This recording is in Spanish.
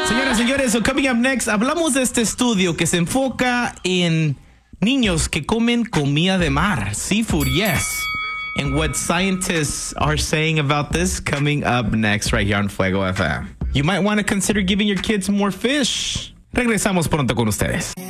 Señoras, señores, so coming up next, hablamos de este estudio que se enfoca en niños que comen comida de mar, seafood, yes. And what scientists are saying about this coming up next right here on Fuego FM. You might want to consider giving your kids more fish. Regresamos pronto con ustedes.